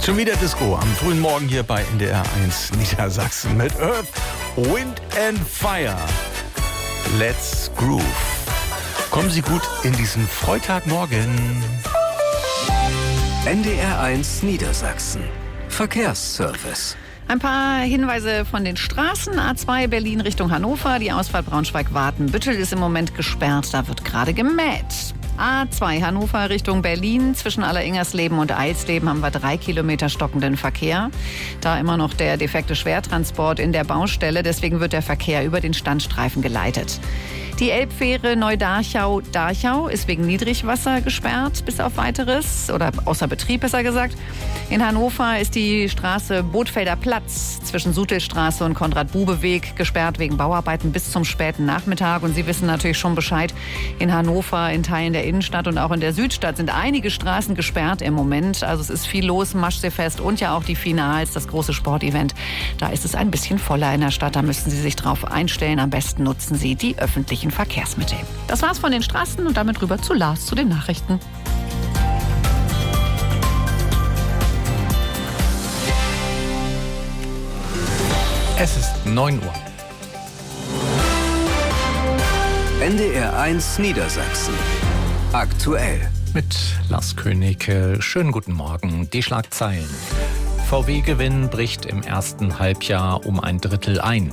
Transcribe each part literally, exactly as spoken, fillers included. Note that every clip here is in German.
Schon wieder Disco am frühen Morgen hier bei N D R eins Niedersachsen mit Earth, Wind and Fire. Let's Groove. Kommen Sie gut in diesen Freitagmorgen. N D R eins Niedersachsen. Verkehrsservice. Ein paar Hinweise von den Straßen. A zwei Berlin Richtung Hannover. Die Ausfahrt Braunschweig-Watenbüttel ist im Moment gesperrt. Da wird gerade gemäht. A zwei Hannover Richtung Berlin. Zwischen Alleringers-Leben und Eilsleben haben wir drei Kilometer stockenden Verkehr. Da immer noch der defekte Schwertransport in der Baustelle. Deswegen wird der Verkehr über den Standstreifen geleitet. Die Elbfähre Neu-Darchau-Darchau ist wegen Niedrigwasser gesperrt bis auf Weiteres oder außer Betrieb besser gesagt. In Hannover ist die Straße Bothfelder Platz zwischen Sutelstraße und Konrad-Bube-Weg gesperrt wegen Bauarbeiten bis zum späten Nachmittag. Und Sie wissen natürlich schon Bescheid, in Hannover, in Teilen der Innenstadt und auch in der Südstadt sind einige Straßen gesperrt im Moment. Also es ist viel los, Maschseefest und ja auch die Finals, das große Sportevent. Da ist es ein bisschen voller in der Stadt, da müssen Sie sich drauf einstellen. Am besten nutzen Sie die öffentlichen Verkehrsmittel. Das war's von den Straßen und damit rüber zu Lars, zu den Nachrichten. Es ist neun Uhr. N D R eins Niedersachsen. Aktuell. Mit Lars König. Schönen guten Morgen. Die Schlagzeilen. V W-Gewinn bricht im ersten Halbjahr um ein Drittel ein.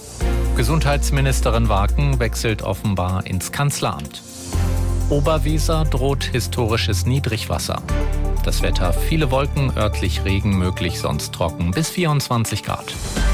Gesundheitsministerin Waken wechselt offenbar ins Kanzleramt. Oberweser droht historisches Niedrigwasser. Das Wetter: viele Wolken, örtlich Regen, möglich sonst trocken, bis vierundzwanzig Grad.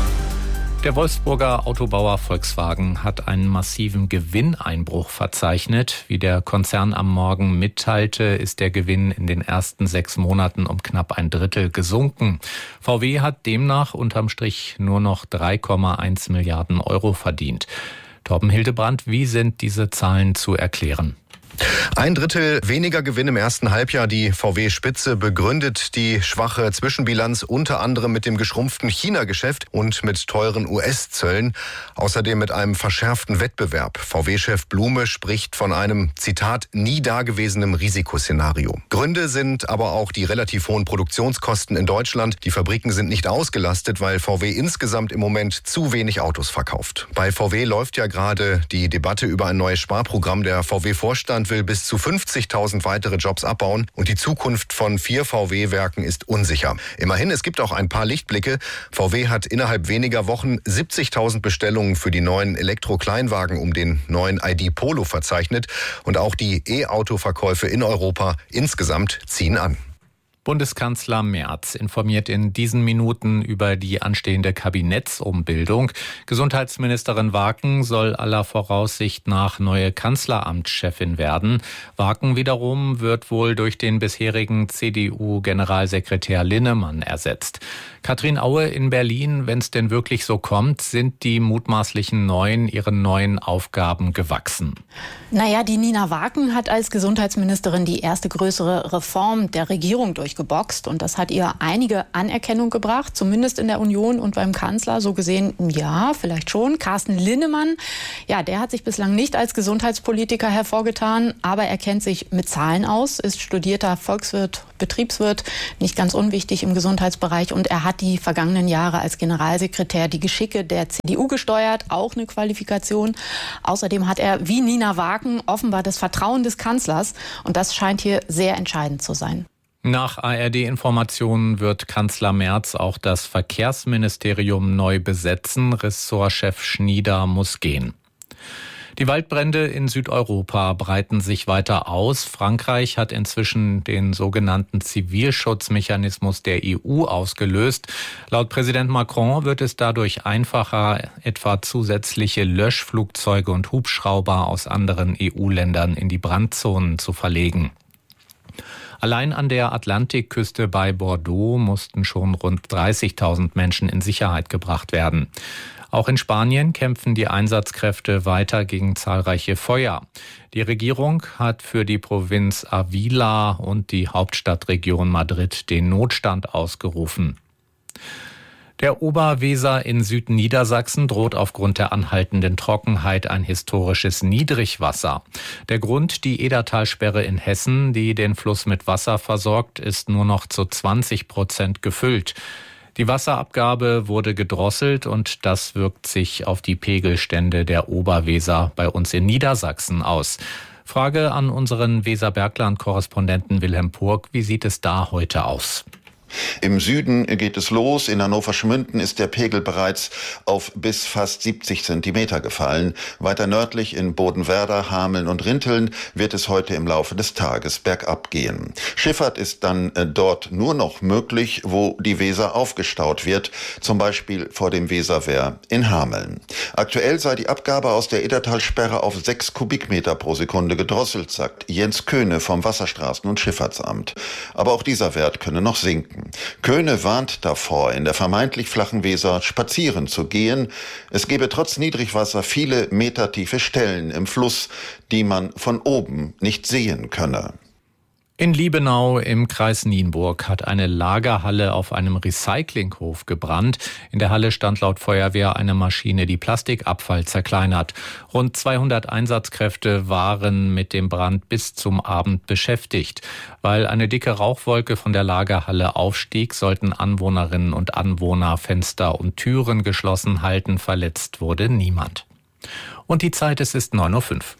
Der Wolfsburger Autobauer Volkswagen hat einen massiven Gewinneinbruch verzeichnet. Wie der Konzern am Morgen mitteilte, ist der Gewinn in den ersten sechs Monaten um knapp ein Drittel gesunken. V W hat demnach unterm Strich nur noch drei Komma eins Milliarden Euro verdient. Torben Hildebrand, wie sind diese Zahlen zu erklären? Ein Drittel weniger Gewinn im ersten Halbjahr. Die V W-Spitze begründet die schwache Zwischenbilanz unter anderem mit dem geschrumpften China-Geschäft und mit teuren U S-Zöllen. Außerdem mit einem verschärften Wettbewerb. V W-Chef Blume spricht von einem, Zitat, nie dagewesenem Risikoszenario. Gründe sind aber auch die relativ hohen Produktionskosten in Deutschland. Die Fabriken sind nicht ausgelastet, weil V W insgesamt im Moment zu wenig Autos verkauft. Bei V W läuft ja gerade die Debatte über ein neues Sparprogramm. Der V W-Vorstand will bis zu fünfzigtausend weitere Jobs abbauen und die Zukunft von vier V W-Werken ist unsicher. Immerhin, es gibt auch ein paar Lichtblicke. V W hat innerhalb weniger Wochen siebzigtausend Bestellungen für die neuen Elektro-Kleinwagen um den neuen I D Polo verzeichnet und auch die E-Auto-Verkäufe in Europa insgesamt ziehen an. Bundeskanzler Merz informiert in diesen Minuten über die anstehende Kabinettsumbildung. Gesundheitsministerin Waken soll aller Voraussicht nach neue Kanzleramtschefin werden. Waken wiederum wird wohl durch den bisherigen C D U-Generalsekretär Linnemann ersetzt. Katrin Aue in Berlin, wenn es denn wirklich so kommt, sind die mutmaßlichen Neuen ihren neuen Aufgaben gewachsen? Naja, die Nina Waken hat als Gesundheitsministerin die erste größere Reform der Regierung durchgeboxt. Und das hat ihr einige Anerkennung gebracht, zumindest in der Union und beim Kanzler. So gesehen, ja, vielleicht schon. Carsten Linnemann, ja, der hat sich bislang nicht als Gesundheitspolitiker hervorgetan, aber er kennt sich mit Zahlen aus, ist studierter Volkswirt, Betriebswirt, nicht ganz unwichtig im Gesundheitsbereich. Und er hat die vergangenen Jahre als Generalsekretär die Geschicke der C D U gesteuert, auch eine Qualifikation. Außerdem hat er, wie Nina Waken, offenbar das Vertrauen des Kanzlers. Und das scheint hier sehr entscheidend zu sein. Nach A R D-Informationen wird Kanzler Merz auch das Verkehrsministerium neu besetzen. Ressortchef Schnieder muss gehen. Die Waldbrände in Südeuropa breiten sich weiter aus. Frankreich hat inzwischen den sogenannten Zivilschutzmechanismus der E U ausgelöst. Laut Präsident Macron wird es dadurch einfacher, etwa zusätzliche Löschflugzeuge und Hubschrauber aus anderen E U-Ländern in die Brandzonen zu verlegen. Allein an der Atlantikküste bei Bordeaux mussten schon rund dreißigtausend Menschen in Sicherheit gebracht werden. Auch in Spanien kämpfen die Einsatzkräfte weiter gegen zahlreiche Feuer. Die Regierung hat für die Provinz Avila und die Hauptstadtregion Madrid den Notstand ausgerufen. Der Oberweser in Südniedersachsen droht aufgrund der anhaltenden Trockenheit ein historisches Niedrigwasser. Der Grund, die Edertalsperre in Hessen, die den Fluss mit Wasser versorgt, ist nur noch zu zwanzig Prozent gefüllt. Die Wasserabgabe wurde gedrosselt und das wirkt sich auf die Pegelstände der Oberweser bei uns in Niedersachsen aus. Frage an unseren Weserbergland-Korrespondenten Wilhelm Purg, wie sieht es da heute aus? Im Süden geht es los. In Hannover-Schmünden ist der Pegel bereits auf bis fast siebzig Zentimeter gefallen. Weiter nördlich in Bodenwerder, Hameln und Rinteln wird es heute im Laufe des Tages bergab gehen. Schifffahrt ist dann dort nur noch möglich, wo die Weser aufgestaut wird, zum Beispiel vor dem Weserwehr in Hameln. Aktuell sei die Abgabe aus der Edertalsperre auf sechs Kubikmeter pro Sekunde gedrosselt, sagt Jens Köhne vom Wasserstraßen- und Schifffahrtsamt. Aber auch dieser Wert könne noch sinken. Köhne warnt davor, in der vermeintlich flachen Weser spazieren zu gehen. Es gebe trotz Niedrigwasser viele metertiefe Stellen im Fluss, die man von oben nicht sehen könne. In Liebenau im Kreis Nienburg hat eine Lagerhalle auf einem Recyclinghof gebrannt. In der Halle stand laut Feuerwehr eine Maschine, die Plastikabfall zerkleinert. Rund zweihundert Einsatzkräfte waren mit dem Brand bis zum Abend beschäftigt. Weil eine dicke Rauchwolke von der Lagerhalle aufstieg, sollten Anwohnerinnen und Anwohner Fenster und Türen geschlossen halten. Verletzt wurde niemand. Und die Zeit, es ist neun Uhr fünf.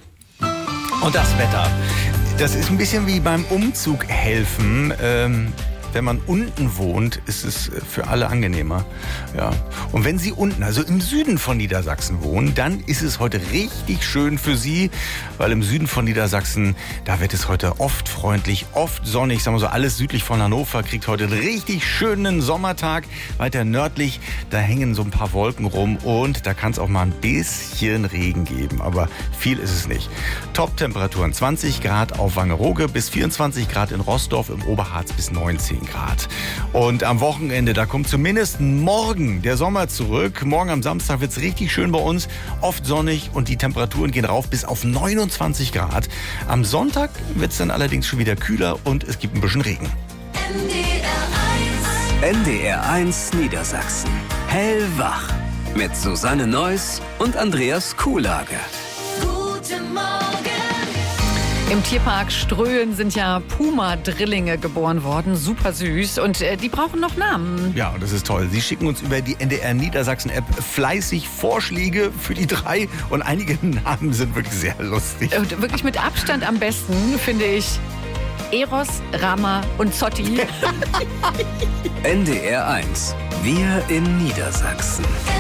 Und das Wetter. Das ist ein bisschen wie beim Umzug helfen. Ähm, wenn man unten wohnt, ist es für alle angenehmer. Ja. Und wenn Sie unten, also im Süden von Niedersachsen wohnen, dann ist es heute richtig schön für Sie, weil im Süden von Niedersachsen, da wird es heute oft freundlich, oft sonnig. Sagen wir so, alles südlich von Hannover kriegt heute einen richtig schönen Sommertag. Weiter nördlich, da hängen so ein paar Wolken rum und da kann es auch mal ein bisschen Regen geben, aber viel ist es nicht. Top-Temperaturen zwanzig Grad auf Wangerooge bis vierundzwanzig Grad in Rossdorf, im Oberharz bis neunzehn Grad. Und am Wochenende, da kommt zumindest morgen der Sommer zurück. Morgen am Samstag wird es richtig schön bei uns, oft sonnig und die Temperaturen gehen rauf bis auf neunundzwanzig Grad. Am Sonntag wird es dann allerdings schon wieder kühler und es gibt ein bisschen Regen. N D R eins Niedersachsen. Hellwach. Mit Susanne Neuss und Andreas Kuhlage. Guten Morgen. Im Tierpark Ströhen sind ja Puma-Drillinge geboren worden, super süß und äh, die brauchen noch Namen. Ja, und das ist toll. Sie schicken uns über die N D R Niedersachsen-App fleißig Vorschläge für die drei und einige Namen sind wirklich sehr lustig. Und wirklich mit Abstand am besten, finde ich, Eros, Rama und Zotti. N D R eins. Wir in Niedersachsen.